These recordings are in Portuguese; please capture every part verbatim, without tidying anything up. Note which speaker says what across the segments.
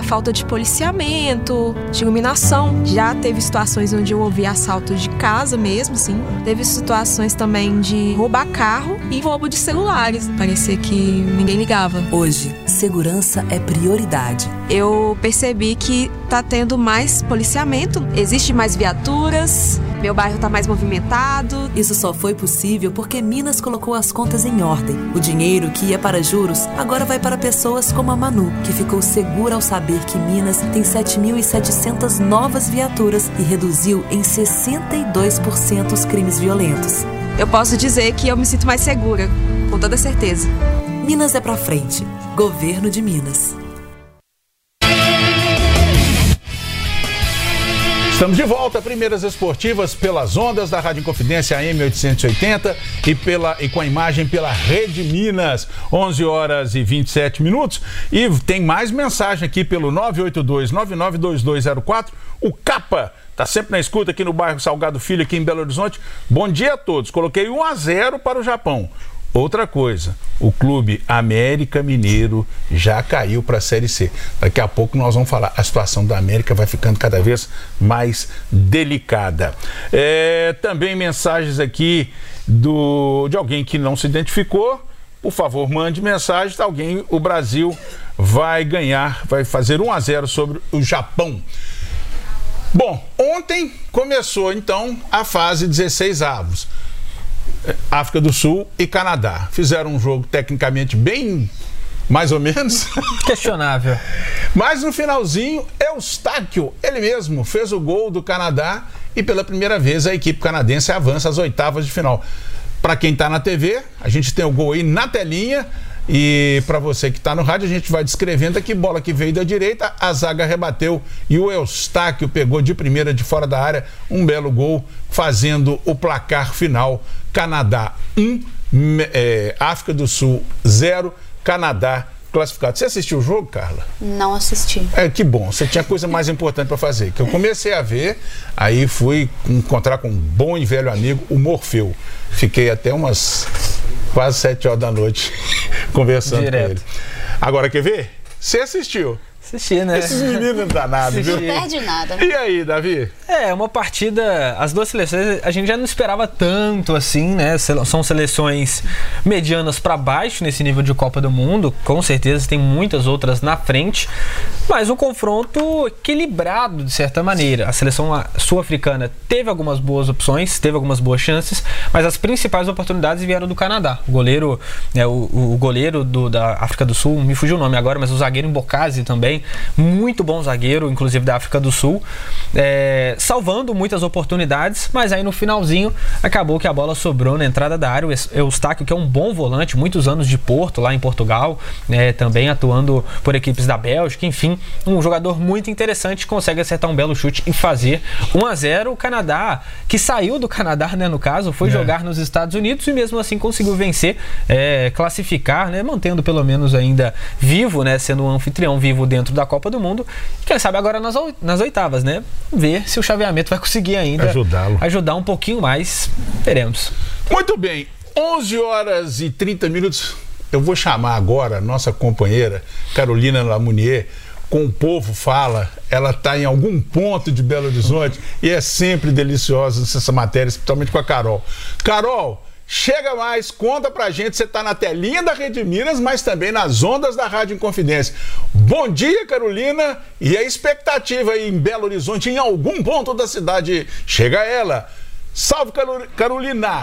Speaker 1: falta de policiamento, de iluminação. Já teve situações onde eu ouvi assalto de casa mesmo, assim. Teve situações também de roubar carro e roubo de celulares. Parecia que ninguém ligava.
Speaker 2: Hoje, segurança é prioridade.
Speaker 1: Eu percebi que tá tendo mais policiamento, existe mais viaturas, meu bairro tá mais movimentado.
Speaker 2: Isso só foi possível porque Minas colocou as contas em ordem. O dinheiro que ia para juros agora vai para pessoas como a Manu, que ficou segura ao saber que Minas tem sete mil e setecentas novas viaturas e reduziu em sessenta e dois por cento os crimes violentos.
Speaker 1: Eu posso dizer que eu me sinto mais segura, com toda certeza.
Speaker 2: Minas é pra frente. Governo de Minas.
Speaker 3: Estamos de volta, primeiras esportivas pelas ondas da Rádio Inconfidência A M oitocentos e oitenta e, pela, e com a imagem pela Rede Minas, onze horas e vinte e sete minutos. E tem mais mensagem aqui pelo nove oito dois, nove nove dois dois zero quatro. O Capa está sempre na escuta aqui no bairro Salgado Filho, aqui em Belo Horizonte. Bom dia a todos. Coloquei um a zero para o Japão. Outra coisa, o Clube América Mineiro já caiu para a Série C. Daqui a pouco nós vamos falar. A situação da América vai ficando cada vez mais delicada. É, também mensagens aqui do, de alguém que não se identificou. Por favor, mande mensagem de alguém. O Brasil vai ganhar, vai fazer um a zero sobre o Japão. Bom, ontem começou então a fase dezesseis avos. África do Sul e Canadá. Fizeram um jogo tecnicamente bem, mais ou menos.
Speaker 4: Questionável.
Speaker 3: Mas no finalzinho, Eustáquio, ele mesmo, fez o gol do Canadá e pela primeira vez a equipe canadense avança às oitavas de final. Para quem está na T V, a gente tem o gol aí na telinha. E para você que está no rádio, a gente vai descrevendo aqui, bola que veio da direita, a zaga rebateu e o Eustáquio pegou de primeira de fora da área, um belo gol, fazendo o placar final. Canadá um, é, África do Sul zero, Canadá classificado. Você assistiu o jogo, Carla?
Speaker 5: Não assisti.
Speaker 3: É, que bom, você tinha coisa mais importante para fazer, que eu comecei a ver, aí fui encontrar com um bom e velho amigo, o Morfeu. Fiquei até umas quase sete horas da noite conversando Direto. com ele. Agora, quer ver? Você assistiu?
Speaker 4: Assisti, né?
Speaker 3: Esses meninos danados, viu?
Speaker 5: Não perde nada, né?
Speaker 3: E aí, Davi?
Speaker 4: É, uma partida, as duas seleções, a gente já não esperava tanto assim, né? São seleções medianas para baixo nesse nível de Copa do Mundo, com certeza tem muitas outras na frente, mas um confronto equilibrado de certa maneira. A seleção sul-africana teve algumas boas opções, teve algumas boas chances, mas as principais oportunidades vieram do Canadá. O goleiro, é, o, o goleiro do, da África do Sul, me fugiu o nome agora, mas o zagueiro Mbokasi também, muito bom zagueiro, inclusive da África do Sul, é, salvando muitas oportunidades, mas aí no finalzinho acabou que a bola sobrou na entrada da área. O Eustáquio, que é um bom volante, muitos anos de Porto, lá em Portugal, é, também atuando por equipes da Bélgica, enfim, um jogador muito interessante, consegue acertar um belo chute e fazer um a zero. O Canadá, que saiu do Canadá, né, no caso, foi é. jogar nos Estados Unidos e mesmo assim conseguiu vencer, é, classificar, né, mantendo pelo menos ainda vivo, né, sendo um anfitrião vivo dentro da Copa do Mundo, e quem sabe agora nas, nas oitavas, né? Ver se o chaveamento vai conseguir ainda
Speaker 3: ajudá-lo,
Speaker 4: ajudar um pouquinho mais, veremos.
Speaker 3: Muito bem, onze horas e trinta minutos, eu vou chamar agora nossa companheira Carolina Lamounier, com o povo fala, ela está em algum ponto de Belo Horizonte e é sempre deliciosa essa matéria, especialmente com a Carol. Carol, chega mais, conta pra gente, você tá na telinha da Rede Minas, mas também nas ondas da Rádio Inconfidência. Bom dia, Carolina, e a expectativa aí em Belo Horizonte, em algum ponto da cidade, chega ela. Salve, Carolina!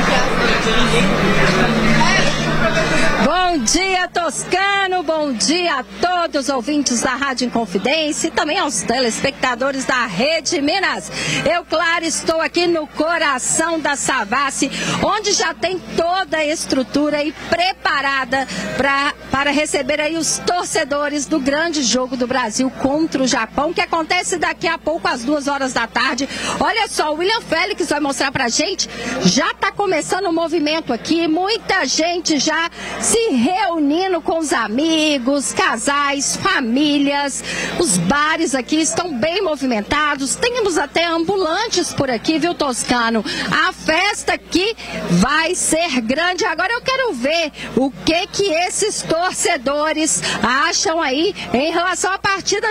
Speaker 6: Bom dia, Toscano, bom dia a todos os ouvintes da Rádio Inconfidência e também aos telespectadores da Rede Minas. Eu, Clara, estou aqui no coração da Savassi, onde já tem toda a estrutura aí preparada pra, para receber aí os torcedores do grande jogo do Brasil contra o Japão, que acontece daqui a pouco às duas horas da tarde. Olha só, o William Félix vai mostrar pra gente, já está começando o movimento aqui, muita gente já se reunindo com os amigos, casais, famílias. Os bares aqui estão bem movimentados. Temos até ambulantes por aqui, viu, Toscano? A festa aqui vai ser grande. Agora eu quero ver o que que esses torcedores acham aí em relação à partida